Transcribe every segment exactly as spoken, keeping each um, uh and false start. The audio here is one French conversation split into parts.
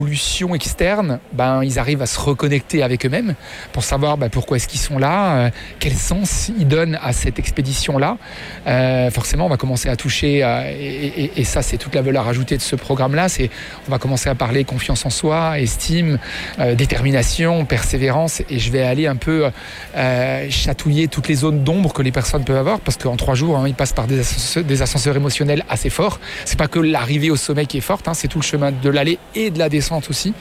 pollution externe, ben, ils arrivent à se reconnecter avec eux-mêmes pour savoir ben, pourquoi est-ce qu'ils sont là, euh, quel sens ils donnent à cette expédition-là. Euh, forcément, on va commencer à toucher, euh, et, et, et ça, c'est toute la valeur ajoutée de ce programme-là. C'est, on va commencer à parler confiance en soi, estime, euh, détermination, persévérance, et je vais aller un peu euh, chatouiller toutes les zones d'ombre que les personnes peuvent avoir, parce qu'en trois jours, hein, ils passent par des ascenseurs, des ascenseurs émotionnels assez forts. C'est pas que l'arrivée au sommet qui est forte, hein, c'est tout le chemin de l'aller et de la descente aussi.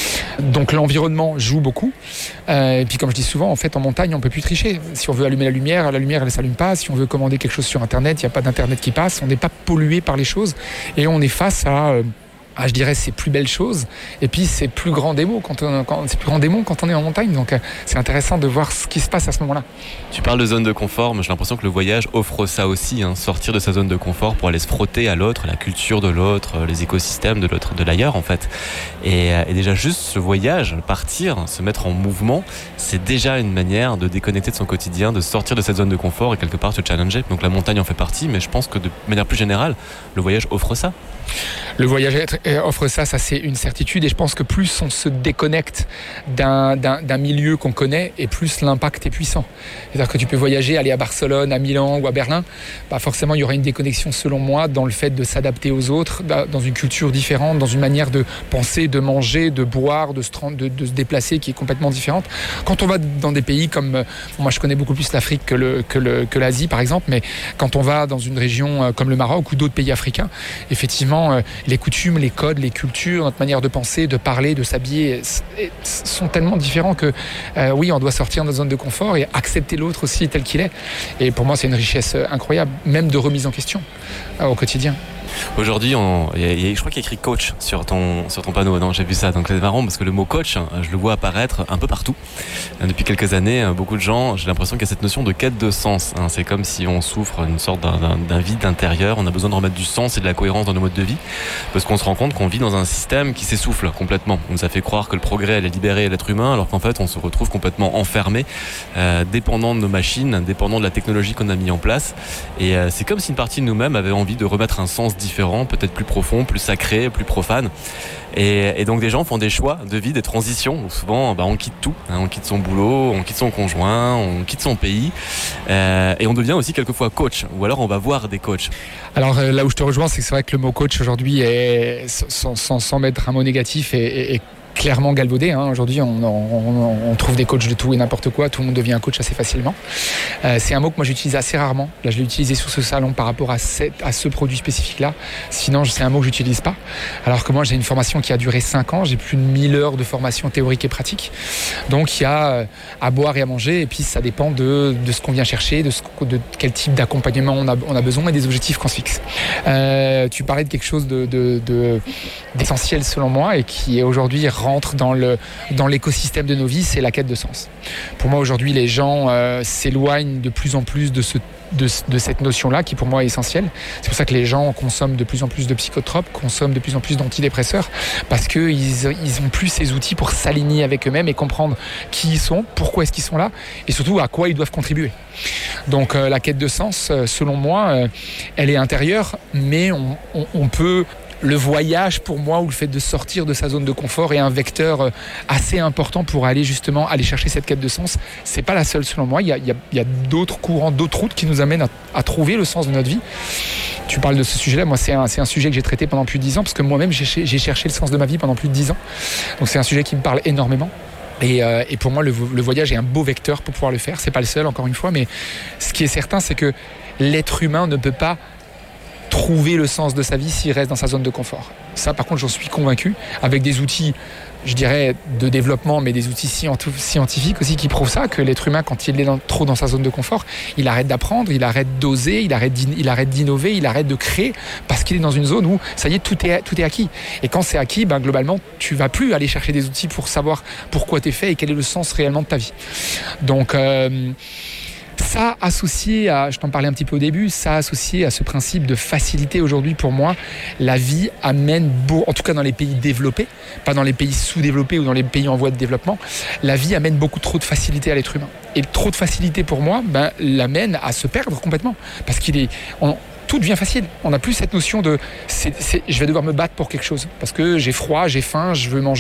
Donc l'environnement joue beaucoup. Euh, et puis comme je dis souvent, en fait, en montagne, on peut plus tricher. Si on veut allumer la lumière, la lumière, elle ne s'allume pas. Si on veut commander quelque chose sur Internet, il n'y a pas d'Internet qui passe. On n'est pas pollué par les choses. Et on est face à... Euh, Ah, je dirais ces plus belles choses et puis ces plus grands démons quand on, quand, ces plus grands démons quand on est en montagne, donc euh, c'est intéressant de voir ce qui se passe à ce moment-là. Tu parles de zone de confort, mais j'ai l'impression que le voyage offre ça aussi, hein, sortir de sa zone de confort pour aller se frotter à l'autre, la culture de l'autre, les écosystèmes de l'autre, de l'ailleurs en fait. Et, et déjà juste ce voyage, partir, se mettre en mouvement, c'est déjà une manière de déconnecter de son quotidien, de sortir de cette zone de confort et quelque part se challenger. Donc la montagne en fait partie, mais je pense que de manière plus générale, le voyage offre ça. Le voyage offre ça, ça c'est une certitude, et je pense que plus on se déconnecte d'un, d'un, d'un milieu qu'on connaît, et plus l'impact est puissant. C'est-à-dire que tu peux voyager, aller à Barcelone, à Milan ou à Berlin, bah forcément il y aura une déconnexion selon moi dans le fait de s'adapter aux autres, dans une culture différente, dans une manière de penser, de manger, de boire, de se, de, de se déplacer qui est complètement différente. Quand on va dans des pays comme, bon, moi je connais beaucoup plus l'Afrique que, le, que, le, que l'Asie par exemple, mais quand on va dans une région comme le Maroc ou d'autres pays africains, effectivement les coutumes, les codes, les cultures, notre manière de penser, de parler, de s'habiller sont tellement différents que euh, oui, on doit sortir de notre zone de confort et accepter l'autre aussi tel qu'il est. Et pour moi, c'est une richesse incroyable, même de remise en question euh, au quotidien. Aujourd'hui, on, y a, y a, je crois qu'il y a écrit coach sur ton, sur ton panneau. Non, j'ai vu ça. Donc c'est marrant parce que le mot coach, je le vois apparaître un peu partout. Depuis quelques années, beaucoup de gens, j'ai l'impression qu'il y a cette notion de quête de sens. C'est comme si on souffre d'une sorte d'un, d'un, d'un vide intérieur. On a besoin de remettre du sens et de la cohérence dans nos modes de vie parce qu'on se rend compte qu'on vit dans un système qui s'essouffle complètement. On nous a fait croire que le progrès allait libérer l'être humain alors qu'en fait, on se retrouve complètement enfermé, euh, dépendant de nos machines, dépendant de la technologie qu'on a mis en place. Et euh, c'est comme si une partie de nous-mêmes avait envie de remettre un sens différent, peut-être plus profond, plus sacré, plus profane. Et, et donc des gens font des choix de vie, des transitions. Donc souvent, bah, on quitte tout. Hein, on quitte son boulot, on quitte son conjoint, on quitte son pays. Euh, et on devient aussi quelquefois coach. Ou alors on va voir des coachs. Alors euh, là où je te rejoins, c'est que c'est vrai que le mot coach aujourd'hui, est, sans, sans, sans mettre un mot négatif, est, est clairement galvaudé. Hein. Aujourd'hui, on, on, on trouve des coachs de tout et n'importe quoi. Tout le monde devient un coach assez facilement. Euh, c'est un mot que moi j'utilise assez rarement. Là, je l'ai utilisé sur ce salon par rapport à, cette, à ce produit spécifique-là. Sinon, c'est un mot que j'utilise pas. Alors que moi, j'ai une formation qui a duré cinq ans. J'ai plus de mille heures de formation théorique et pratique. Donc, il y a à boire et à manger. Et puis, ça dépend de, de ce qu'on vient chercher, de, ce, de quel type d'accompagnement on a, on a besoin et des objectifs qu'on se fixe. Euh, tu parlais de quelque chose de, de, de, d'essentiel selon moi et qui est aujourd'hui rentre dans, le, dans l'écosystème de nos vies, c'est la quête de sens. Pour moi, aujourd'hui, les gens euh, s'éloignent de plus en plus de, ce, de, de cette notion-là, qui pour moi est essentielle. C'est pour ça que les gens consomment de plus en plus de psychotropes, consomment de plus en plus d'antidépresseurs, parce qu'ils ils ont plus ces outils pour s'aligner avec eux-mêmes et comprendre qui ils sont, pourquoi est-ce qu'ils sont là, et surtout à quoi ils doivent contribuer. Donc euh, la quête de sens, euh, selon moi, euh, elle est intérieure, mais on, on, on peut... Le voyage, pour moi, ou le fait de sortir de sa zone de confort est un vecteur assez important pour aller justement aller chercher cette quête de sens. C'est pas la seule, selon moi. Il y a, il y a, il y a d'autres courants, d'autres routes qui nous amènent à, à trouver le sens de notre vie. Tu parles de ce sujet-là. Moi, c'est un, c'est un sujet que j'ai traité pendant plus de dix ans parce que moi-même, j'ai, j'ai cherché le sens de ma vie pendant plus de dix ans. Donc, c'est un sujet qui me parle énormément. Et, euh, et pour moi, le, le voyage est un beau vecteur pour pouvoir le faire. C'est pas le seul, encore une fois, mais ce qui est certain, c'est que l'être humain ne peut pas trouver le sens de sa vie s'il reste dans sa zone de confort. Ça, par contre, j'en suis convaincu, avec des outils, je dirais, de développement, mais des outils scientifiques aussi qui prouvent ça, que l'être humain, quand il est dans, trop dans sa zone de confort, il arrête d'apprendre, il arrête d'oser, il arrête, il arrête d'innover, il arrête de créer, parce qu'il est dans une zone où, ça y est, tout est, tout est acquis. Et quand c'est acquis, ben, globalement, tu vas plus aller chercher des outils pour savoir pourquoi tu es fait et quel est le sens réellement de ta vie. Donc... Euh, Ça associé à, je t'en parlais un petit peu au début, ça associé à ce principe de facilité aujourd'hui pour moi, la vie amène, beau, en tout cas dans les pays développés, pas dans les pays sous-développés ou dans les pays en voie de développement, la vie amène beaucoup trop de facilité à l'être humain. Et trop de facilité pour moi ben, l'amène à se perdre complètement. Parce qu'il est... On, tout devient facile. On n'a plus cette notion de c'est, c'est, je vais devoir me battre pour quelque chose parce que j'ai froid, j'ai faim, je veux manger.